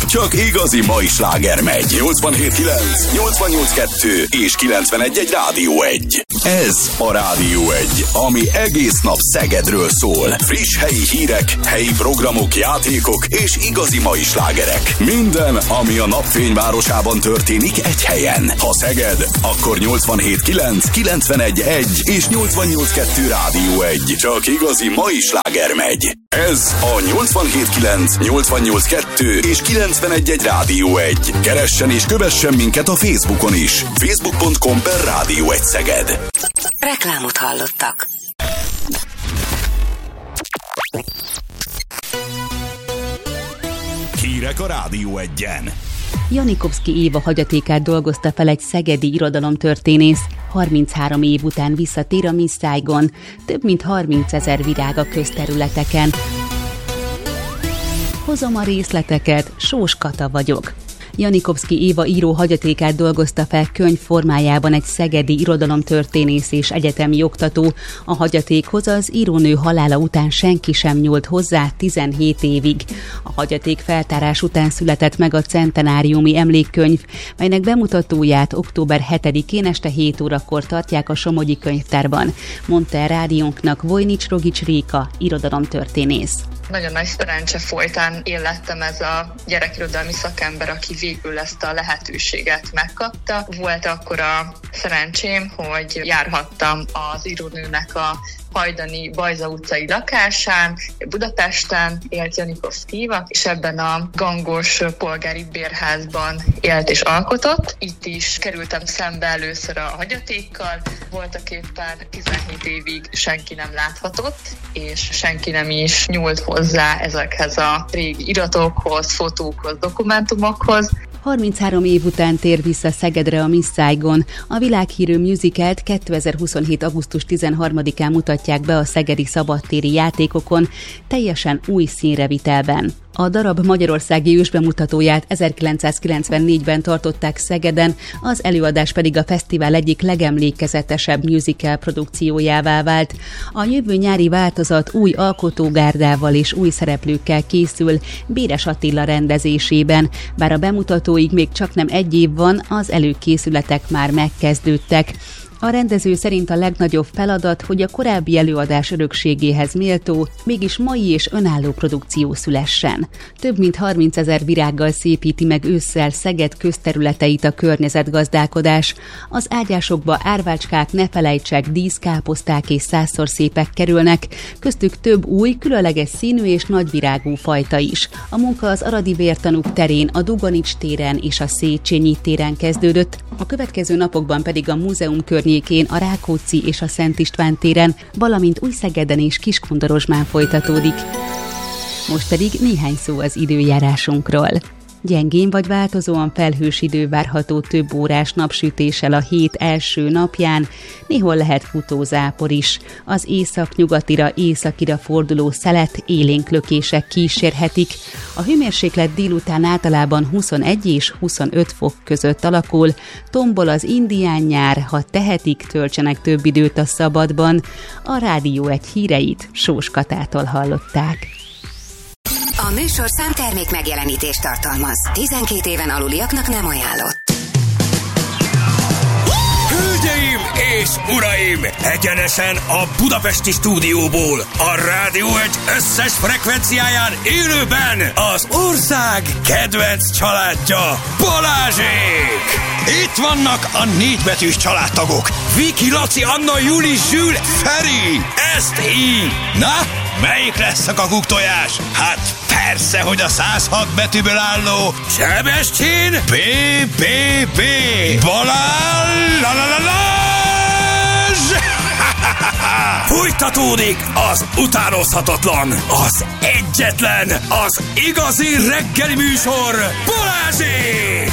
csak igazi mai sláger megy. 87.9, 88.2 és 91.1 Rádió 1. Ez a Rádió 1, ami egész nap Szegedről szól. Friss helyi hírek, helyi programok, játékok és igazi mai slágerek. Minden, ami a napfényvárosában történik egy helyen. Ha Szeged, akkor 87.9, 91.1 és 88.2 Rádió 1. Csak igazi mai sláger megy. Ez a 87.9, 88.2 és 91.1 Rádió 1. Keressen és kövessen minket a Facebookon is. Facebook.com/Rádió 1 Szeged. Reklámot hallottak. Hírek a Rádió 1-en. Janikovszky Éva hagyatékát dolgozta fel egy szegedi irodalomtörténész. 33 év után visszatér a Miss Saigon. Több mint 30 000 virág a közterületeken. Hozom a részleteket, Sós Kata vagyok. Janikovszky Éva író hagyatékát dolgozta fel könyv formájában egy szegedi irodalomtörténész és egyetemi oktató. A hagyatékhoz az írónő halála után senki sem nyúlt hozzá 17 évig. A hagyaték feltárás után született meg a centenáriumi emlékkönyv, melynek bemutatóját október 7-én este 7 órakor tartják a Somogyi Könyvtárban, mondta el rádiónknak Vojnics Rogics Réka, irodalomtörténész. Nagyon nagy szerencse folytán én lettem ez a gyerekirodalmi szakember, aki végül ezt a lehetőséget megkapta. Volt akkor a szerencsém, hogy járhattam az írónőnek a hajdani Bajza utcai lakásán, Budapesten élt Janikovszky Éva, és ebben a gangos polgári bérházban élt és alkotott. Itt is kerültem szembe először a hagyatékkal, voltak éppen 17 évig senki nem láthatott, és senki nem is nyúlt hozzá ezekhez a régi iratokhoz, fotókhoz, dokumentumokhoz. 33 év után tér vissza Szegedre a Miss Saigon. A világhírű musicalt 2027. augusztus 13-án mutatják be a szegedi szabadtéri játékokon, teljesen új színrevitelben. A darab magyarországi ősbemutatóját 1994-ben tartották Szegeden, az előadás pedig a fesztivál egyik legemlékezetesebb musical produkciójává vált. A jövő nyári változat új alkotógárdával és új szereplőkkel készül Béres Attila rendezésében. Bár a bemutatóig még csaknem egy év van, az előkészületek már megkezdődtek. A rendező szerint a legnagyobb feladat, hogy a korábbi előadás örökségéhez méltó, mégis mai és önálló produkció szülessen. Több mint 30 000 virággal szépíti meg ősszel Szeged közterületeit a környezetgazdálkodás. Az ágyásokba árvácskák, nefelejtsek, díszkáposzták és százszorszépek kerülnek, köztük több új, különleges színű és nagyvirágú fajta is. A munka az Aradi Vértanúk terén, a Duganics téren és a Széchenyi téren kezdődött, a következő napokban pedig a múzeum környékén, a Rákóczi és a Szent István téren, valamint Újszegeden és Kiskundorozsmán folytatódik. Most pedig néhány szó az időjárásunkról. Gyengén vagy változóan felhős idő várható több órás napsütéssel a hét első napján, néhol lehet futózápor is. Az északnyugatira, északira forduló szelet, élénk lökések kísérhetik. A hőmérséklet délután általában 21 és 25 fok között alakul, tombol az indián nyár, ha tehetik, töltsenek több időt a szabadban. A Rádió 1 híreit Sós Katától hallották. A műsorszám termék megjelenítést tartalmaz. 12 éven aluliaknak nem ajánlott. Hölgyeim és uraim! Egyenesen a budapesti stúdióból, a Rádió 1 összes frekvenciáján élőben az ország kedvenc családja, Balázsék! Itt vannak a 4 betűs családtagok. Viki, Laci, Anna, Juli, Zsül, Feri! Ezt így! Na, melyik lesz a kakuktojás? Hát persze, hogy a 106 betűből álló Sebestyén B.B.B. Balázs! Fújtatódik az utánozhatatlan, az egyetlen, az igazi reggeli műsor, Balázsék!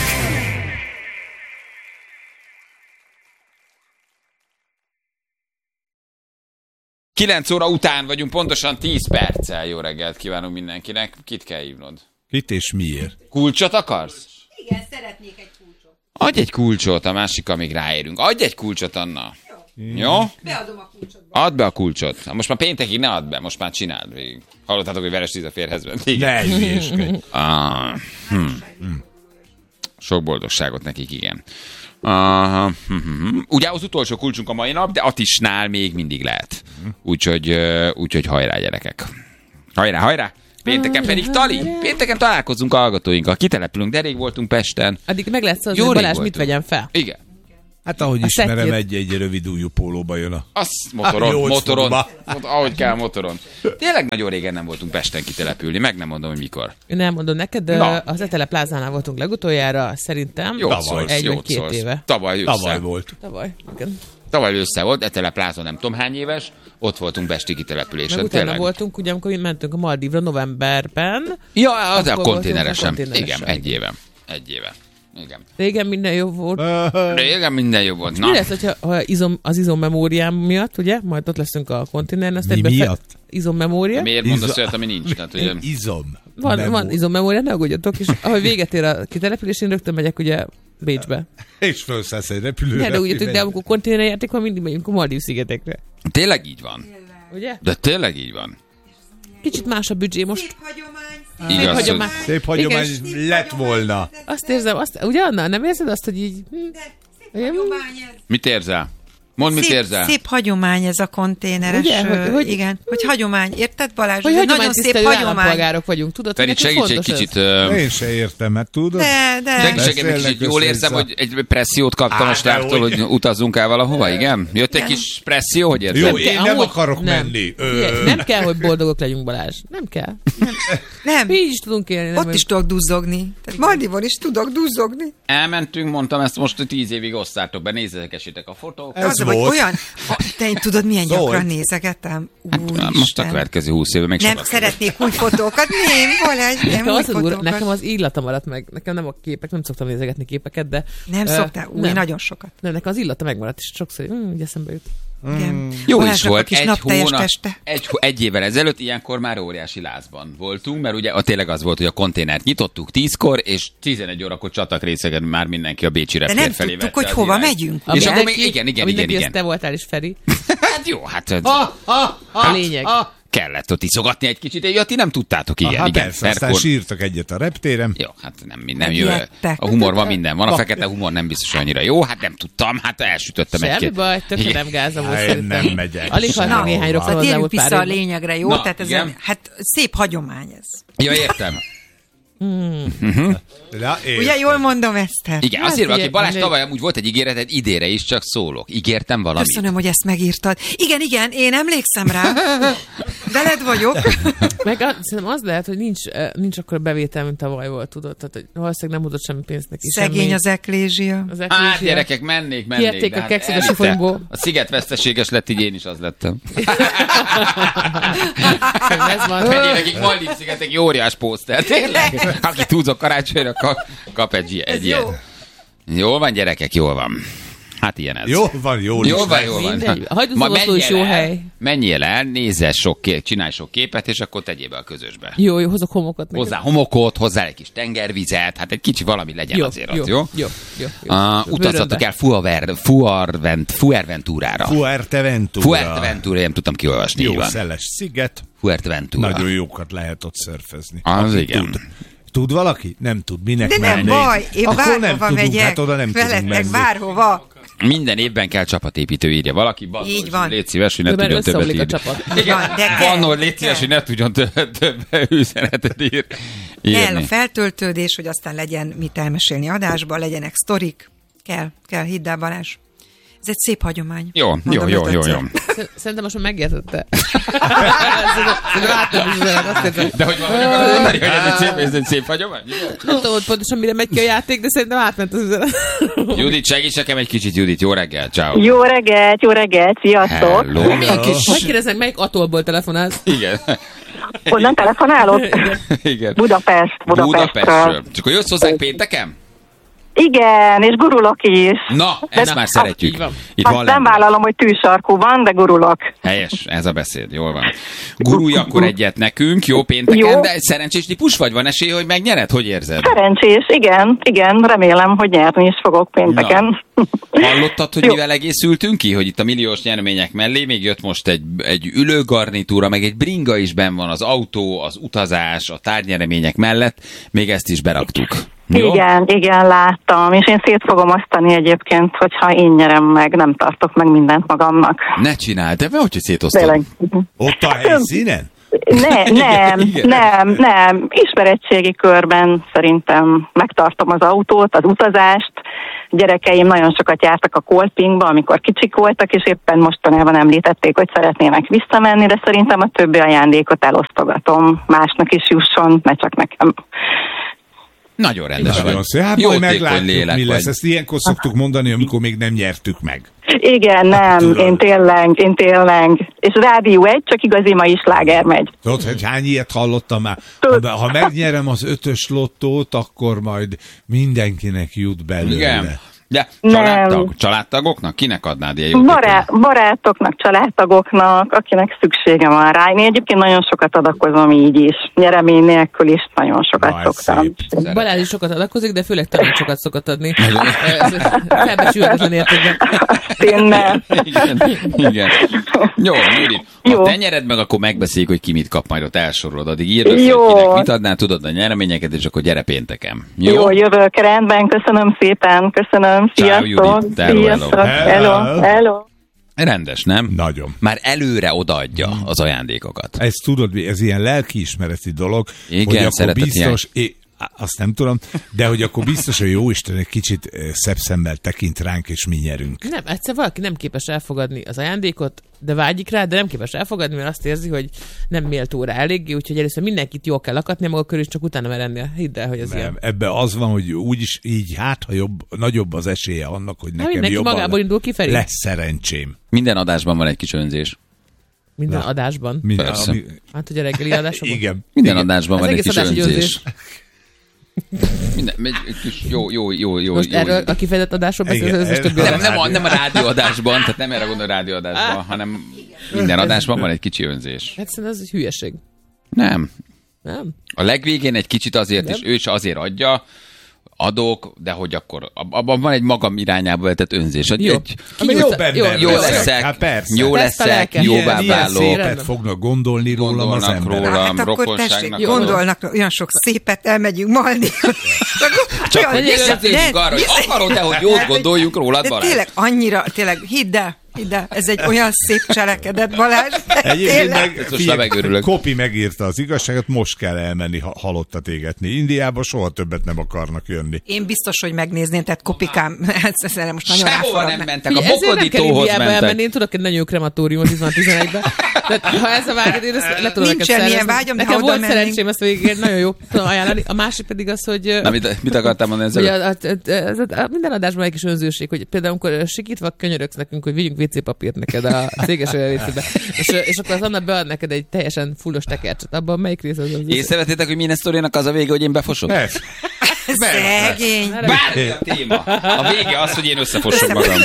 9 óra után vagyunk, pontosan 10 perccel. Jó reggelt kívánunk mindenkinek. Kit kell hívnod? Kit és miért? Kulcsot akarsz? Igen, szeretnék egy kulcsot. Adj egy kulcsot, a másikkal még ráérünk. Adj egy kulcsot, Anna. Jó. Jó? Beadom a kulcsot. Add be a kulcsot. Most már péntekig ne add be, most már csináld végig. Hallottátok, hogy Veres Liza férhez ment? Ne hülyéskedj. Sok boldogságot nekik, igen. Ugye az utolsó kulcsunk a mai nap, de Atisnál még mindig lehet. Úgyhogy hajrá, gyerekek. Hajrá! Pénteken pedig Tali. Pénteken találkozunk a hallgatóinkkal. Kitelepülünk, de rég voltunk Pesten. Addig meg lesz az, hogy Balázs mit vegyen fel. Igen. Hát ahogy a ismerem, egy rövid ujjú pólóba jön a... Az motoron. Ahogy kell motoron. Tényleg nagyon régen nem voltunk Pesten kitelepülni, meg nem mondom, hogy mikor. Én elmondom neked, de az Etele Plázánál voltunk legutoljára, szerintem. Egy vagy 2 éve. Tavaly volt. Igen. Tavaly össze volt, Etele Plázon nem tudom hány éves, ott voltunk pesti kitelepülésen. Meg utána voltunk, ugye amikor mentünk a Maldívra novemberben. Ja, az a konténeresen. Igen, egy éve. Igen. Régen minden jobb volt. Na. Mi lesz, hogyha az izommemóriám miatt, ugye? Majd ott leszünk a konténeren. Mi miatt? Izommemória. Miért mondasz olyat, ami nincs? Tehát, ugye... Van izommemória, ne aggódjatok. És ahogy véget ér a kitelepülés, én rögtön megyek ugye Bécsbe. És felszállsz egy repülőre. Ne aggódjatok, de amikor konténeren játék, akkor mindig megyünk a Maldív-szigetekre. Tényleg így van. Ugye? De tényleg így van. Kicsit más a büdzsé most. Szép hagyomány lett volna. Azt érzem, ugye Anna, nem érzed azt, hogy így... Szép hagyomány ez. Mit érzel? Mondd, mit érzel? Szép hagyomány ez a konténeres. Ugye? Igen, hogy hagyomány. Érted, Balázs? Hogy nagyon szép hagyomány. Vagyunk, tudod? Feri, segíts egy kicsit. Én se értem, mert tudod. Segíts egy kicsit. Jól érzem, hogy egy pressziót kaptam a stábtól, hogy utazzunk el valahova, igen? Jött egy kis presszió, hogy érzed? Jó, én nem akarok menni. Nem kell, hogy boldogok legyünk, Balázs. Nem kell. Nem. Mi is tudunk élni. Ott is tudok duzzogni. Maldivon is tudok duzzogni. Elmentünk, mondtam, ezt most 10 évig osszátok be, nézzétek a fotók. Az vagy olyan, te tudod, milyen gyakran nézegetem? Most a következő 20 évben még nem szeretnék új fotókat, nem, Balázs, nem új fotókat. Nekem az illata maradt meg, nekem nem a képek, nem szoktam nézegetni képeket, de... Nem szoktál, nagyon sokat. Nem, nekem az illata megmaradt, és sokszor így eszembe jut. Jó is volt, egy évvel ezelőtt ilyenkor már óriási lázban voltunk, mert ugye tényleg az volt, hogy a konténert nyitottuk 10-kor, és 11 órakor csatak részegen már mindenki a bécsi reptér felé. De nem tudtuk, hogy hova megyünk. És akkor még igen. Te voltál is, Feri. Hát jó, hát... A lényeg. Kellett ott iszogatni egy kicsit, ti nem tudtátok, igen. Persze, aztán sírtak egyet a reptéren. Jó, hát nem jó. A humor van, minden van, a fekete humor nem biztos annyira jó, hát nem tudtam, hát elsütöttem egy-két. Semmi baj, tökre nem gázom. Nem megyek. Alig hallom néhány rokon hozzá volt vissza a lényegre, jó? Tehát ez hát szép hagyomány ez. Ja, értem. Ugye jól mondom ezt? Igen, azért aki Balázs tavaly amúgy volt egy ígéreted, idénre is csak szólok. Ígértem valamit. Köszönöm, hogy ezt megírtad. Igen, én emlékszem rá. Veled vagyok. Meg szerintem az lehet, hogy nincs akkor bevétel, mint tavaly volt, tudod. Tehát, hogy valószínűleg nem hozott semmi pénzt neki. Szegény semmi. Az eklézsia. Hát gyerekek, mennék. Hihették a kekszet a sifonból. A sziget veszteséges lett, így én is az lettem. Ez van. Menjének Maldív-szigetek óriás pószter, tényleg. Aki tudok karácsonyra, kap egy ilyen. Jól van, gyerekek, jól van. Hát ilyen ez. Jól van. Hajdúszoboszló is jó hely. Menjél el, csinálj sok képet, és akkor tegyél be a közösbe. Jó, hozok homokot. Hozzá homokot, hozzá egy kis tengervizet, hát egy kicsi valami legyen azért ott, jó? Jó. Utazzatok el Fuerteventurára. Fuerteventura, nem tudtam kiolvasni. Jó, szeles sziget. Fuerteventura. Nagyon jókat lehet ott szörfözni. Az igen. Tud valaki? Nem tud. Minek de nem baj, én akkor bárhova megyek. Hát oda nem tudunk menni. Bárhova. Minden évben kell csapatépítő, írja valaki. Így van. Légy szíves, hogy ne tudjon többet írni. Van, légy szíves, hogy ne tudjon több üzenetet írni. Kell feltöltődés, hogy aztán legyen mit elmesélni adásban, legyenek sztorik. Kell, hidd el, Balázs. Ez egy szép hagyomány. Jó. Szerintem most már megértette. De hogy van mondani, hogy ez egy szép hagyomány? Nem tudom, hogy pontosan mire megy ki a játék, de szerintem átment az üzenet. Judit, segíts nekem egy kicsit, Judit. Jó reggel, ciao. Jó reggelt, sziasztok. Hello. Megkérdeznek, melyik atollból telefonálsz? Igen. Honnan telefonálok? Igen. Budapestről. Csak hogy jössz hozzánk pénteken? Igen, és gurulok is. Na, ezt már szeretjük. Itt van nem vállalom, hogy tűsarkú van, de gurulok. Helyes, ez a beszéd, jól van. Gurulj akkor egyet nekünk, jó pénteken, jó. De egy szerencsés típus vagy? Van esély, hogy megnyered? Hogy érzed? Szerencsés, igen, remélem, hogy nyerni is fogok pénteken. Hallottad, hogy mivel egészültünk ki? Hogy itt a milliós nyeremények mellé még jött most egy ülőgarnitúra, meg egy bringa is benn van, az autó, az utazás, a tárgynyeremények mellett, még ezt is beraktuk. Jó? Igen, láttam, és én szét fogom osztani egyébként, hogyha én nyerem meg, nem tartok meg mindent magamnak. Ne csináld, de hogy szétosztod? Ott a helyszínen? Nem. Ismeretségi körben szerintem megtartom az autót, az utazást. Gyerekeim nagyon sokat jártak a Kolpingba, amikor kicsik voltak, és éppen mostanában említették, hogy szeretnének visszamenni, de szerintem a többi ajándékot elosztogatom. Másnak is jusson, ne csak nekem. Nagyon rendes vagy. Hát majd meglátjuk, mi lesz. Ezt ilyenkor szoktuk mondani, amikor még nem nyertük meg. Igen, nem, én tényleg. És Rádió 1, csak igazi ma is sláger megy. Tudod, hogy hány ilyet hallottam már? Ha megnyerem az 5-ös lottót, akkor majd mindenkinek jut belőle. Igen. De családtagoknak? Kinek adnád ilyen jó barátoknak, családtagoknak, akinek szüksége van rá. Én egyébként nagyon sokat adakozom így is. Nyeremény nélkül is nagyon sokat szoktam. Balázs is sokat adakozik, de főleg tanácsokat szokott adni. Felbecsülhetetlen értékben. Tényleg. Igen. Jó, Judit. Ha te nyered meg, akkor megbeszéljük, hogy ki mit kap, majd ott elsorolod. Addig írd össze, hogy kinek mit adnál, tudod a nyereményeket, és akkor gyere pénteken. Jó, jövök, rendben, köszönöm szépen, köszönöm. Sziasztok! Hello! Rendes, nem? Nagyon. Már előre odaadja az ajándékokat. Ez tudod, ez ilyen lelkiismereti dolog, igen, hogy akkor biztos... Azt nem tudom, de hogy akkor biztos, hogy Jóisten egy kicsit szebb szemmel tekint ránk, és mi nyerünk. Nem, egyszer valaki nem képes elfogadni az ajándékot, de vágyik rá, de nem képes elfogadni, mert azt érzi, hogy nem méltó rá eléggé, úgyhogy először mindenkit jól kell lakatni maga körül, és csak utána merenni. Hidd el, hogy ez ilyen. Ebben az van, hogy úgyis így, ha nagyobb az esélye annak, hogy nekem jobban magából indul kifelé. Lesz szerencsém. Minden adásban van egy kis önzés. Minden adásban? Persze. Hát, hogy a reggeli adásban? Igen. Minden adásban van egy kis önzés. Jó. Most erről a kifejezett adásról beszélsz, nem a rádióadásban, tehát nem erre gondol a rádióadásban, hanem minden adásban van egy kicsi önzés. Hát szerintem ez egy hülyeség. Nem. A legvégén egy kicsit azért, és ő is azért adja, adok, de hogy akkor abban van egy magam irányába vetett önzés. Jó leszek, jóvá válok. Szépet fognak gondolni rólam az emberek. Hát akkor tessék, gondolnak olyan sok szépet, elmegyünk malni. Csak hogy visszatérjünk arra, hogy akarod-e, hogy jót gondoljuk rólad, Balázs? Tényleg annyira, hidd el, ez egy olyan szép cselekedet, Balázs. Egyébként Kopi megírta az igazságot, most kell elmenni halottat égetni. Indiába soha többet nem akarnak jönni. Én biztos, hogy megnézném, tehát Kopikám, ezt most nagyon sehova nem mentek, a Bokodi tóhoz mentek. Én tudok egy nagyon jó krematóriumot 11-ben. Ha ez a vágyad, én ezt le tudom neked szervezni. Vágyam, nekem volt szerencsém ezt végén, nagyon jó tudom ajánlani. A másik pedig az, hogy... Na, mit akartál mondani ezzel? Minden adásban egy kis önzőség, hogy például amikor sikítva könyörögsz nekünk, hogy vigyünk WC papírt neked a céges olyan részébe. És akkor az Anna bead neked egy teljesen fullos tekercset. Abban melyik rész az? Észrevettétek, hogy minden sztoriának az a vége, hogy én befosok? Szegény. Bármi a téma. A vége az, hogy én összefosom magam.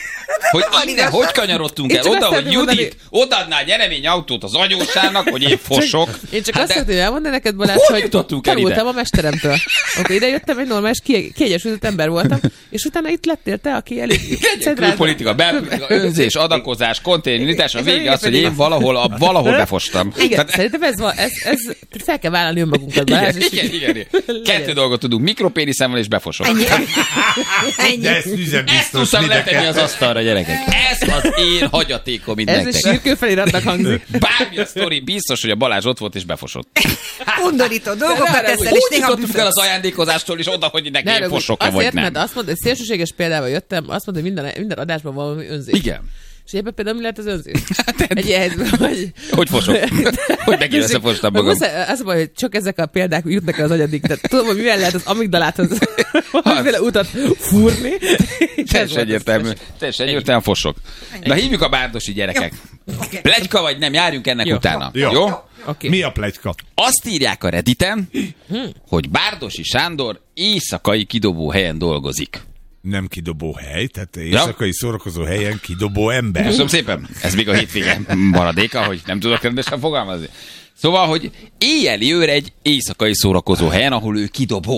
Hogy kanyarodtunk el oda, hogy Judit odaadná nyereményautót az agyósának, hogy én fosok. Én csak azt szeretném elmondani neked, Balázs, hogy tanultam a mesteremtől. Akkor ide jöttem, egy normális, kiegyesült ember voltam, és utána itt lettél te, aki elég... Külpolitika, belpolitika, önzés, adakozás, kontinuitás, a vége az, hogy én valahol befostam. Igen, szerintem ez fel kell vállalni önmagunkat, Balázs. Igen. Kettő dolgot tudunk, mikropéniszem van és befosok. De ezt üzem biztos letenni az asztalra, gyerekek. Ez az én hagyatékom itt nektek. Ez a sírkő feliratnak hangzik. Bármi a sztori, biztos, hogy a Balázs ott volt és befosott. Undorító dolgokat teszel, és néha jutottunk el az ajándékozástól is oda, hogy nekem fosok-e vagy nem. Mert azt mondod, hogy szélsőséges példával jöttem, azt mondod, hogy minden adásban van valami önzés. Igen. És ebben például mi lehet az önzés? Egy ilyen helyzetben, hogy fosok? Hogy neki összefostam magam? Azt mondom, hogy csak ezek a példák jutnak el az agyadig. Tehát tudom, hogy mivel lehet az amigdaláthoz valamiféle utat fúrni. Teljesen egyértelmű fosok. Na hívjuk a bárdosi gyerekek. Pletyka vagy nem, járjunk ennek utána. Jó? Okay. Mi a pletyka? Azt írják a Redditen, hogy Bárdossy Sándor éjszakai kidobó helyen dolgozik. Nem kidobó hely, tehát éjszakai szórakozó helyen kidobó ember. Köszönöm szépen. Ez még a hétvége maradéka, hogy nem tudok rendesen fogalmazni. Szóval, hogy éjjeli őr egy éjszakai szórakozó helyen, ahol ő kidobó.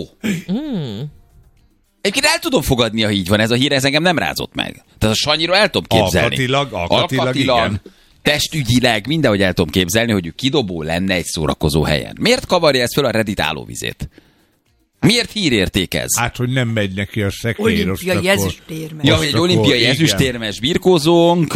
Egyébként el tudom fogadni, ha így van ez a hír, ez engem nem rázott meg. Tehát a Sanyiról el tudom képzelni. Alkatilag igen. Testügyileg, mindenhogy el tudom képzelni, hogy ő kidobó lenne egy szórakozó helyen. Miért kavarja ez föl a Reddit állóvizét? Miért hírérték ez? Hát, hogy nem megy neki a szekér. Olimpiai ezüstérmes. Ja, hogy egy olimpiai ezüstérmes birkózónk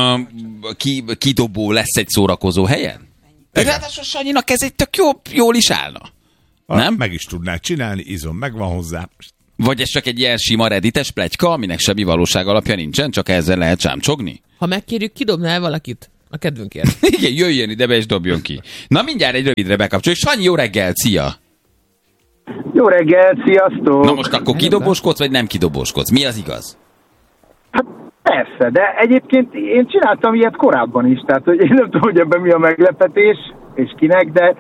kidobó lesz egy szórakozó helyen? Ráadásul Sanyinak ez egy tök jól is állna. Nem? Meg is tudnád csinálni, izom megvan hozzá. Vagy ez csak egy ilyen sima reddites pletyka, aminek semmi valóság alapja nincsen, csak ezzel lehet csámcsogni? Ha megkérjük, kidobnál valakit a kedvünkért. Igen, jöjjön ide be és dobjon ki. Na mindjárt egy rövidre bekapcsoljuk. Sanyi, jó reggel, szia! Jó reggel, sziasztok! Na most akkor kidobóskodsz, vagy nem kidobóskodsz? Mi az igaz? Hát persze, de egyébként én csináltam ilyet korábban is, tehát hogy én nem tudom, hogy ebben mi a meglepetés, és kinek, de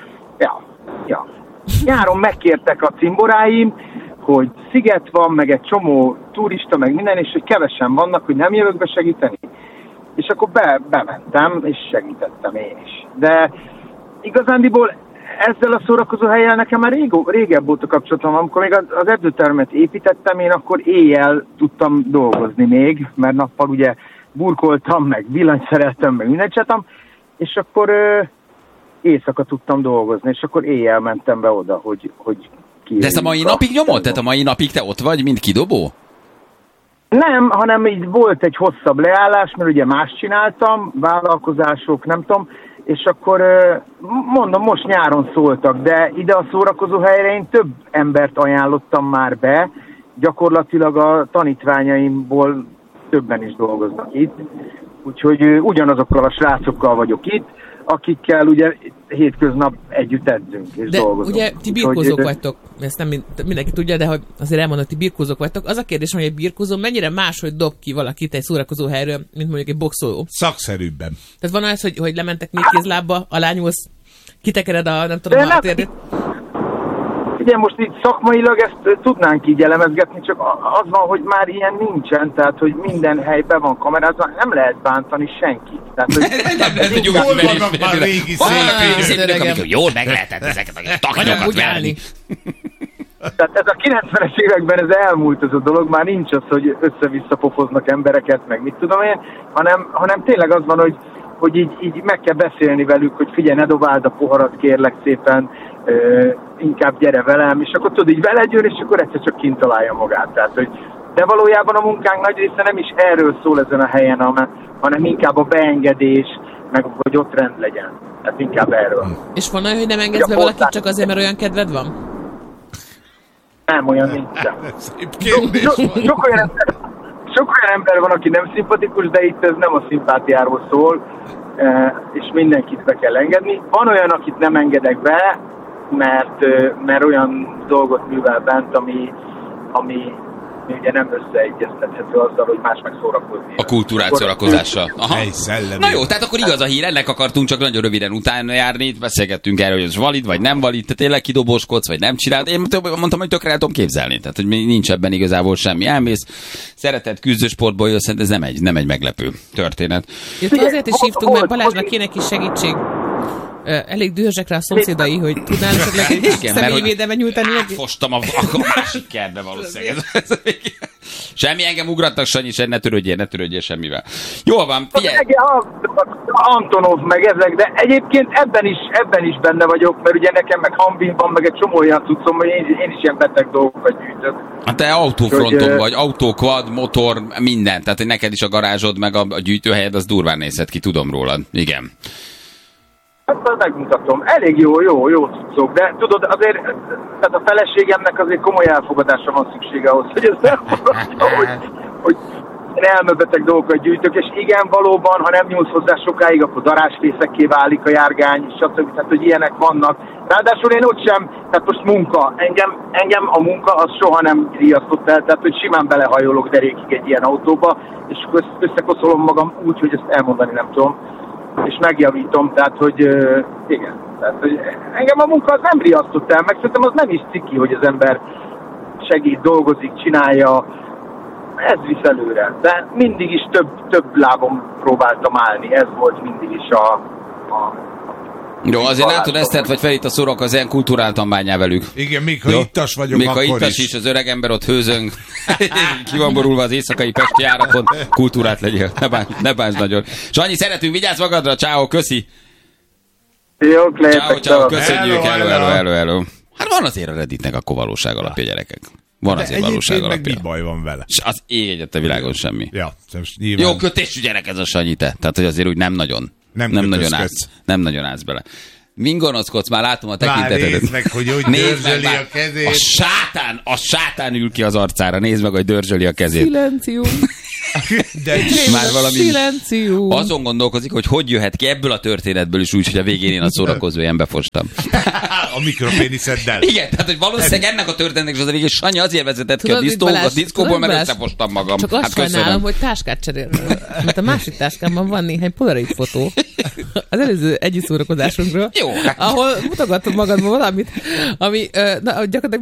ja. Nyáron megkértek a cimboráim, hogy sziget van, meg egy csomó turista, meg minden, és hogy kevesen vannak, hogy nem jövök be segíteni. És akkor bementem, és segítettem én is. De igazándiból ezzel a szórakozó helyen nekem már régebb volt a kapcsolatom. Amikor még az edzőtermet építettem, én akkor éjjel tudtam dolgozni még, mert nappal ugye burkoltam, meg villanyt szereltem, meg mindent csináltam, és akkor éjszaka tudtam dolgozni, és akkor éjjel mentem be oda, hogy de ezt a mai napig nyomod? Tehát a mai napig te ott vagy, mint kidobó? Nem, hanem így volt egy hosszabb leállás, mert ugye más csináltam, vállalkozások, nem tudom, és akkor mondom, most nyáron szóltak, de ide a szórakozó helyre én több embert ajánlottam már be, gyakorlatilag a tanítványaimból többen is dolgoznak itt, úgyhogy ugyanazokkal a srácokkal vagyok itt, akikkel ugye hétköznap együtt edzünk és dolgozunk. De ugye ti birkózók vagytok, ezt nem mindenki tudja, de hogy azért elmondom, hogy ti birkózók vagytok. Az a kérdés, hogy egy birkózó mennyire máshogy dob ki valakit egy szórakozó helyről, mint mondjuk egy boxoló? Szakszerűbben. Tehát van az, hogy lementek négy kézlábba, alányulsz, kitekered a nem tudom hátérdét? Ugye most így szakmailag ezt tudnánk így elemezgetni, csak az van, hogy már ilyen nincsen, tehát hogy minden helyben van kamerázva, nem lehet bántani senkit. Tehát, hogy hol vannak már régi szép jól meg lehetett ezeket a takanyokat verni. Tehát ez a 90-es években ez elmúlt ez a dolog, már nincs az, hogy össze-vissza pofoznak embereket, meg mit tudom én, hanem tényleg az van, hogy így meg kell beszélni velük, hogy figyelj, ne dobáld a poharat, kérlek szépen, inkább gyere velem, és akkor tudod, így veled jön, és akkor egyszer csak kint találja magát. Tehát, hogy de valójában a munkánk nagy része nem is erről szól ezen a helyen, hanem inkább a beengedés, meg hogy ott rend legyen. Tehát inkább erről. És van olyan, hogy nem engedsz be valakit csak azért, mert olyan kedved van? Nem, olyan nincsen. Sok olyan ember van, aki nem szimpatikus, de itt ez nem a szimpátiáról szól, és mindenkit be kell engedni. Van olyan, akit nem engedek be, mert olyan dolgot művel bent, ami ugye nem összeegyeztethető azzal, hogy más meg szórakozni. A kultúrát szórakozással. Na jó, tehát akkor igaz a hír, ennek akartunk csak nagyon röviden utána járni, beszélgettünk erről, hogy ez valid vagy nem valid, te tényleg kidobóskodsz, vagy nem csináld. Én mondtam, hogy tökre el tudom képzelni, tehát hogy nincs ebben igazából semmi. Elmész, szeretett küzdősportból jössz, ez nem egy meglepő történet. Itt azért is hívtunk, mert Balázsnak kéne kis segítség. Elég dühösek rá a szomszédai, hogy tudnál esetleg egy személyvédelmet nyújtani? Fostam a másik kertbe valószínűleg. Semmi, engem ugrattak, Sanyi, ne törődjél semmivel. Jól van, figyelj! Antonov meg ezek, de egyébként ebben is benne vagyok, mert ugye nekem meg Hambin van, meg egy csomó olyan cuccom, hogy én is ilyen beteg dolgokat gyűjtök. Hát te autófronton vagy, autó, quad, motor, minden. Tehát neked is a garázsod, meg a gyűjtőhelyed, az durván nézhet ki, tudom rólad. Igen. Hát megmutatom. Elég jó cuccok, de tudod, azért tehát a feleségemnek azért komoly elfogadásra van szüksége ahhoz, hogy ez hogy én elmebeteg dolgokat gyűjtök, és igen, valóban, ha nem nyúlsz hozzá sokáig, akkor darásfészekké válik a járgány, stb. Tehát, hogy ilyenek vannak. Ráadásul én ott sem, tehát most munka. Engem a munka az soha nem riasztott el, tehát, hogy simán belehajolok derékig egy ilyen autóba, és összekoszolom magam úgy, hogy ezt elmondani nem tudom. és megjavítom, tehát hogy igen. Tehát, hogy engem a munka az nem riasztott el, meg szerintem az nem is ciki, hogy az ember segít, dolgozik, csinálja, ez visz előre. De mindig is több lábon próbáltam állni, ez volt mindig is Jó, azért látod, Esztert vagy Ferit a szorok, az ilyen kulturáltan bánjál velük. Igen, még ha ittas vagyok, még akkor ha ittas is, az öreg ember ott hőzöng, ki van borulva az éjszakai pesti árakon, kultúrát legyél, ne bánts nagyon. Sanyi, szeretünk, vigyázz magadra, ciao, köszi. Jók lehetek. Ciao, köszönjük, hello. Hát van azért a Redditnek akkor valóság alapja, gyerekek. Van de azért valóság alapja. Meg mi baj van vele? Az ég egyet a világon semmi. Ja, nyilván... Jó kötésű gyerek ez a Sanyi, te. Tehát, hogy azért úgy nem nagyon állsz bele. Min gonoszkodsz? Már látom a tekintetedet. Nézd meg, hogy dörzsöli a kezét. A sátán ül ki az arcára. Nézd meg, hogy dörzsöli a kezét. Szilencium. De már valami szilencium. Azon gondolkozik, hogy jöhet ki ebből a történetből is úgy, hogy a végén én a szórakozó ilyen befostam. A mikropéniszeddel. Igen, tehát hogy valószínűleg ennek a történetnek is az a végén Sanyi azért vezetett ki a diszkóból, mert összefostam magam. Csak azt sajnálom, hogy táskát cseréltem. Mert a másik táskámban van néhány polaroid fotó. Az előző együtt szórakozásunkról. Jó. Ahol mutogatom magadban valamit, ami gyakorlatilag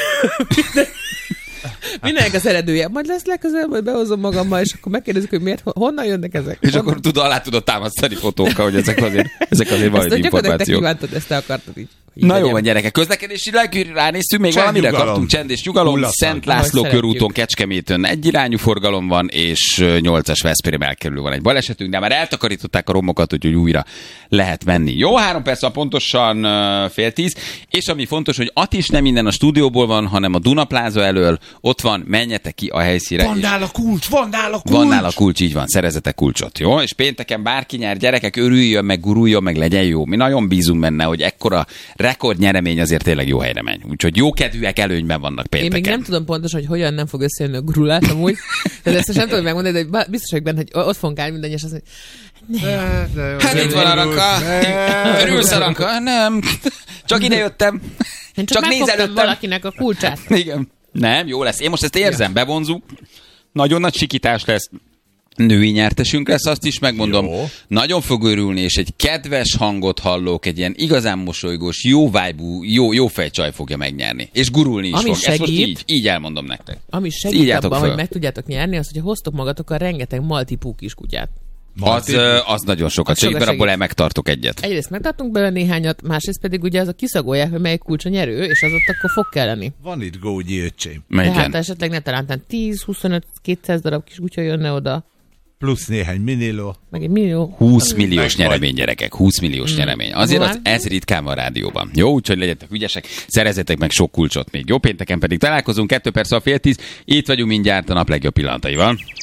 mindennek az eredője. Majd lesz legközelebb, majd behozom magammal, és akkor megkérdezzük, hogy miért, honnan jönnek ezek. És akkor alá tudod támasztani fotókkal, hogy ezek azért valami információk. Te kívántad, ezt te akartad így. Na jó van, gyerekek, közlekedési lelkűr, ránéztünk még valamire, kaptunk csend és nyugalom. Szent László körúton, Kecskeméten egyirányú forgalom van, és 8-as Veszprém elkerülő van egy balesetünk, de már eltakarították a romokat, úgyhogy újra lehet menni. Jó, 3 perc van pontosan 9:30, és ami fontos, hogy Atis nem minden a stúdióból van, hanem a Duna Pláza elől, ott van, menjetek ki a helyszínre. Van nála kulcs, így van, szerezetek kulcsot, jó? És pénteken bárki nyer, gyerekek, örüljön meg, guruljon meg, legyen jó. Mi nagyon bízunk benne, hogy ekkora rekordnyeremény azért tényleg jó helyre megy. Úgyhogy jó kedvűek előnyben vannak pénteken. Én még nem tudom pontosan, hogy hogyan nem fog összejönni a gurulás amúgy. Tehát ezt nem tudom megmondani, de biztos vagyok benne, hogy ott fogunk állni minden, és azt mondja, hát itt van Aranka. Örülsz Aranka? Nem. Csak ide jöttem. Én csak nézelődtem valakinek a kulcsát. Igen. Nem, jó lesz. Én most ezt érzem, bevonzuk. Nagyon nagy sikítás lesz. Női nyertesünk lesz, azt is megmondom. Jó. Nagyon fog örülni, és egy kedves hangot hallok, egy ilyen igazán mosolygós, jó vibe-ú, jó fejcsaj fogja megnyerni. És gurulni is fog. Ezt most így elmondom nektek. Ami segít abban, hogy meg tudjátok nyerni, az, hogy hoztok magatokkal rengeteg maltipú kiskutyát. Az nagyon sokat segít, mert abból megtartok egyet. Egyrészt megtartunk belőle néhányat, másrészt pedig ugye azok kiszagolják, hogy melyik kulcs a nyerő, és az ott akkor fog kelleni. Van itt gógyi öcsém. Tehát esetleg ne talán 10-25-200 darab kis kutya jönne oda. Plusz néhány miniló. Meg egy millió. 20 milliós nyeremény, gyerekek. 20 milliós nyeremény. Azért ez ritkán van a rádióban. Jó, úgyhogy legyetek ügyesek, szerezzetek meg sok kulcsot még. Jó, pénteken pedig találkozunk, 2 perc a 9:30. Itt vagyunk mindjárt a nap legjobb pillanataival.